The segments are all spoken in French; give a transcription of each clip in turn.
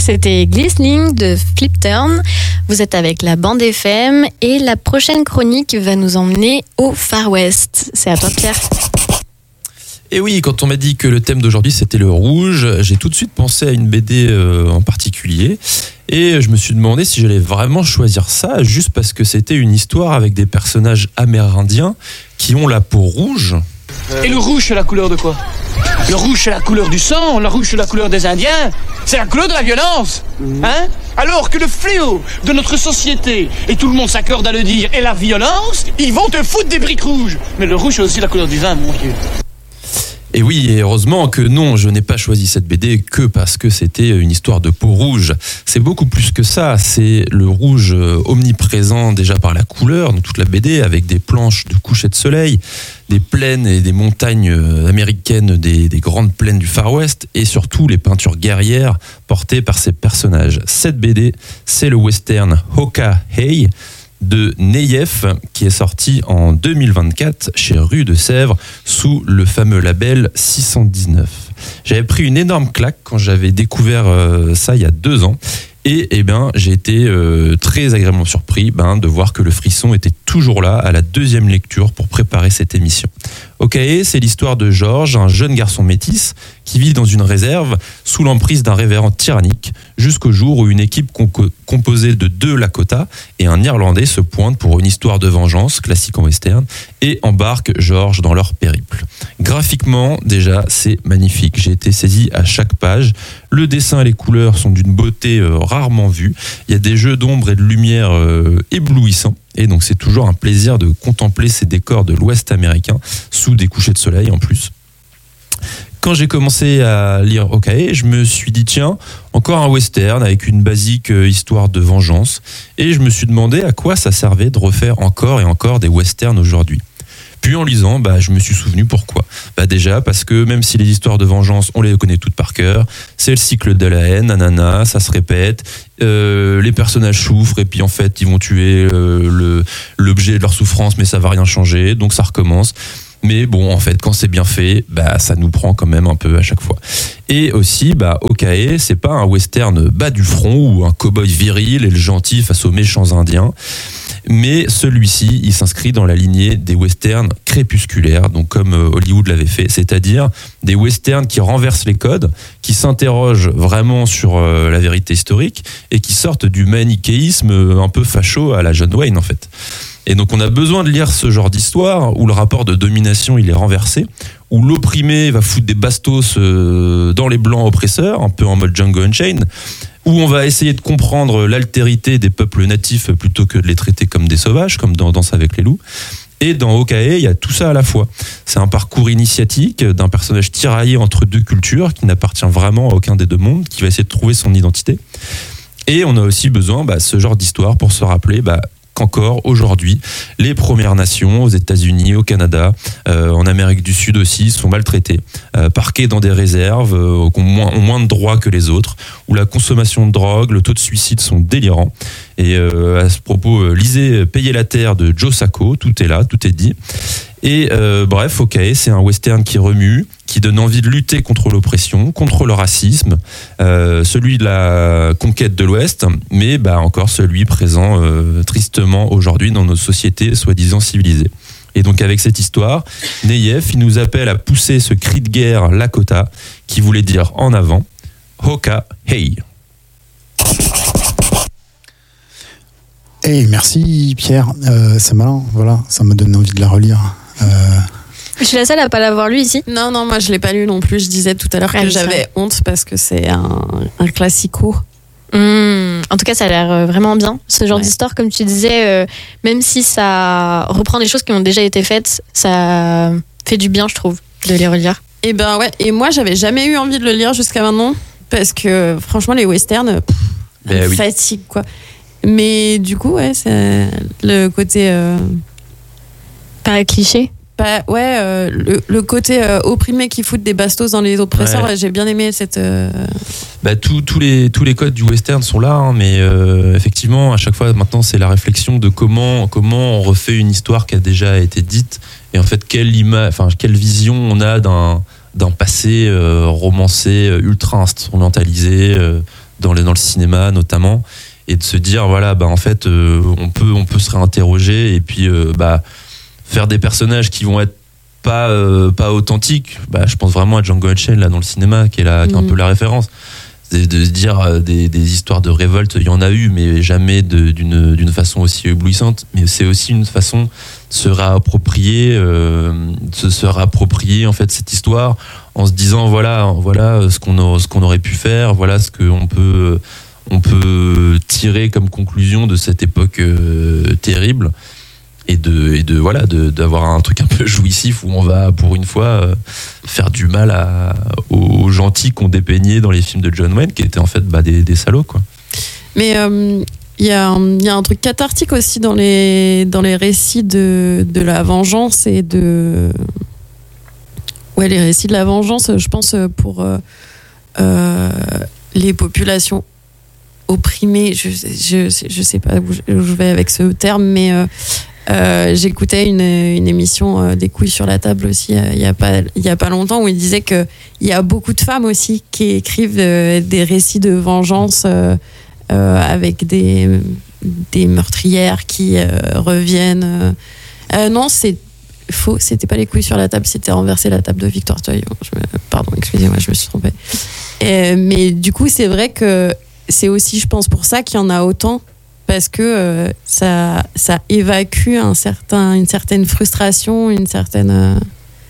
C'était Glistening de Flip Turn. Vous êtes avec la bande FM et la prochaine chronique va nous emmener au Far West. C'est à toi, Pierre. Et oui, quand on m'a dit que le thème d'aujourd'hui c'était le rouge, j'ai tout de suite pensé à une BD en particulier. Et je me suis demandé si j'allais vraiment choisir ça juste parce que c'était une histoire avec des personnages amérindiens qui ont la peau rouge. Et le rouge, c'est la couleur de quoi? Le rouge, c'est la couleur du sang, le rouge, c'est la couleur des Indiens, c'est la couleur de la violence. Hein? Alors que le fléau de notre société, et tout le monde s'accorde à le dire, est la violence, ils vont te foutre des briques rouges. Mais le rouge, c'est aussi la couleur du vin, mon Dieu. Et oui, et heureusement que non, je n'ai pas choisi cette BD que parce que c'était une histoire de peau rouge. C'est beaucoup plus que ça, c'est le rouge omniprésent déjà par la couleur dans toute la BD, avec des planches de coucher de soleil, des plaines et des montagnes américaines, des grandes plaines du Far West, et surtout les peintures guerrières portées par ces personnages. Cette BD, c'est le western Hoka Hey de Neyef, qui est sorti en 2024 chez Rue de Sèvres sous le fameux label 619. J'avais pris une énorme claque quand j'avais découvert ça il y a 2 ans. Et j'ai été très agréablement surpris de voir que le frisson était toujours là à la 2e lecture pour préparer cette émission. Okae, c'est l'histoire de George, un jeune garçon métis qui vit dans une réserve sous l'emprise d'un révérend tyrannique jusqu'au jour où une équipe composée de 2 Lakota et un Irlandais se pointe pour une histoire de vengeance, classique en western, et embarque George dans leur périple. Graphiquement, déjà, c'est magnifique. J'ai été saisi à chaque page. Le dessin et les couleurs sont d'une beauté rarement vue. Il y a des jeux d'ombre et de lumière éblouissants. Et donc c'est toujours un plaisir de contempler ces décors de l'Ouest américain sous des couchers de soleil en plus. Quand j'ai commencé à lire Okae, je me suis dit tiens, encore un western avec une basique histoire de vengeance. Et je me suis demandé à quoi ça servait de refaire encore et encore des westerns aujourd'hui. Puis en lisant, je me suis souvenu pourquoi. Déjà parce que même si les histoires de vengeance, on les connaît toutes par cœur, c'est le cycle de la haine, nanana, ça se répète, les personnages souffrent et puis en fait ils vont tuer l'objet de leur souffrance mais ça va rien changer, donc ça recommence. Mais bon, en fait, quand c'est bien fait, ça nous prend quand même un peu à chaque fois. Et aussi, Okae, c'est pas un western bas du front ou un cow-boy viril et le gentil face aux méchants indiens. Mais celui-ci, il s'inscrit dans la lignée des westerns crépusculaires, donc comme Hollywood l'avait fait, c'est-à-dire des westerns qui renversent les codes, qui s'interrogent vraiment sur la vérité historique et qui sortent du manichéisme un peu facho à la John Wayne en fait. Et donc on a besoin de lire ce genre d'histoire où le rapport de domination il est renversé, où l'opprimé va foutre des bastos dans les blancs oppresseurs, un peu en mode Django Unchained, où on va essayer de comprendre l'altérité des peuples natifs plutôt que de les traiter comme des sauvages, comme dans Danse avec les loups. Et dans Okae, il y a tout ça à la fois. C'est un parcours initiatique d'un personnage tiraillé entre 2 cultures qui n'appartient vraiment à aucun des 2 mondes, qui va essayer de trouver son identité. Et on a aussi besoin ce genre d'histoire pour se rappeler qu'encore aujourd'hui, les Premières Nations aux États-Unis, au Canada, en Amérique du Sud aussi, sont maltraitées, parquées dans des réserves, ont moins de droits que les autres, où la consommation de drogue, le taux de suicide sont délirants. Et à ce propos, lisez Payer la terre de Joe Sacco, tout est là, tout est dit. Et bref, Okae, c'est un western qui remue, qui donne envie de lutter contre l'oppression, contre le racisme, celui de la conquête de l'Ouest, mais encore celui présent tristement aujourd'hui dans nos sociétés soi-disant civilisées. Et donc avec cette histoire, Neyef, il nous appelle à pousser ce cri de guerre Lakota, qui voulait dire en avant, Hoka Hey. Hey, merci Pierre, c'est malin, voilà, ça me donne envie de la relire. Je suis la seule à pas l'avoir lu ici. Non, moi je l'ai pas lu non plus. Je disais tout à l'heure que j'avais honte parce que c'est un classico. En tout cas, ça a l'air vraiment bien. Ce genre d'histoire, comme tu disais, même si ça reprend des choses qui ont déjà été faites, ça fait du bien, je trouve, de les relire. Et et moi j'avais jamais eu envie de le lire jusqu'à maintenant parce que franchement les westerns me fatiguent quoi. Mais du coup c'est le côté pas cliché. Le côté opprimé qui fout des bastos dans les oppresseurs, j'ai bien aimé cette. Tous les codes du western sont là, mais effectivement, à chaque fois maintenant, c'est la réflexion de comment on refait une histoire qui a déjà été dite, et en fait, quelle vision on a d'un passé romancé, ultra instrumentalisé, dans le cinéma notamment, et de se dire voilà, en fait, on peut se réinterroger et puis faire des personnages qui vont être pas authentiques. Je pense vraiment à Django Unchained là dans le cinéma, qui est un peu la référence. De se dire des histoires de révolte, il y en a eu, mais jamais d'une façon aussi éblouissante. Mais c'est aussi une façon de se réapproprier en fait cette histoire, en se disant voilà ce qu'on aurait pu faire, voilà ce qu'on peut tirer comme conclusion de cette époque terrible. Et d'avoir un truc un peu jouissif où on va pour une fois faire du mal aux gentils qu'on dépeignait dans les films de John Wayne, qui étaient en fait des salauds, quoi. Mais il y a un truc cathartique aussi dans les récits de la vengeance et les récits de la vengeance, je pense, pour les populations opprimées. Je sais pas où je vais avec ce terme, mais j'écoutais une émission des couilles sur la table aussi il y a pas longtemps, où il disait que il y a beaucoup de femmes aussi qui écrivent des récits de vengeance avec des meurtrières qui reviennent. Non, c'est faux, c'était pas les couilles sur la table, c'était renverser la table de Victoire Toyon. Pardon, excusez-moi, je me suis trompée. Mais du coup, c'est vrai que c'est aussi, je pense, pour ça qu'il y en a autant, parce que ça évacue une certaine frustration, une certaine...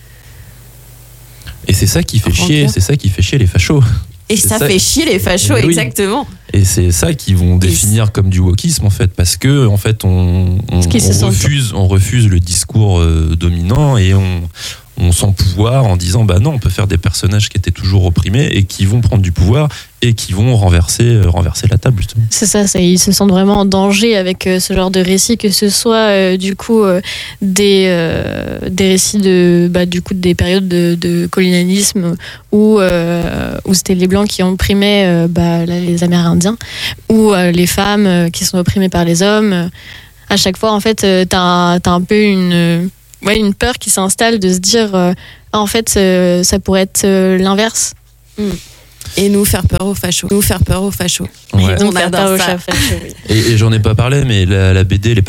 Et c'est ça qui fait chier les fachos. Et ça fait chier les fachos, oui. exactement. Et c'est ça qu'ils vont définir comme du wokisme, en fait, parce que en fait on refuse le discours dominant, et on s'empouvoir en disant non, on peut faire des personnages qui étaient toujours opprimés et qui vont prendre du pouvoir et qui vont renverser la table, justement. C'est ça, ils se sentent vraiment en danger avec ce genre de récits, que ce soit du coup des récits du coup des périodes de colonialisme où c'était les blancs qui opprimaient les Amérindiens, ou les femmes qui sont opprimées par les hommes. À chaque fois, en fait, t'as un peu une peur qui s'installe de se dire en fait ça pourrait être l'inverse. Et nous faire peur aux fachos. Ouais. Et donc, on adore ça. Et j'en ai pas parlé, mais la BD,